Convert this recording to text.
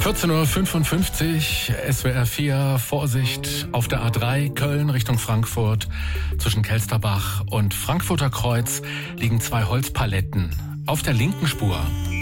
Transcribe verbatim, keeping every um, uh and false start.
vierzehn Uhr fünfundfünfzig, S W R vier, Vorsicht, auf der A drei, Köln Richtung Frankfurt. Zwischen Kelsterbach und Frankfurter Kreuz liegen zwei Holzpaletten auf der linken Spur.